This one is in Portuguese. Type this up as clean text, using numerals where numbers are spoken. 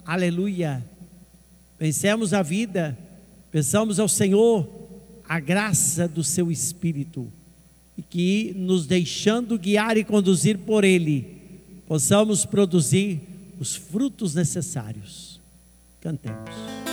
aleluia, vencemos a vida, peçamos ao Senhor a graça do seu Espírito, e que nos deixando guiar e conduzir por Ele, possamos produzir os frutos necessários. Cantemos.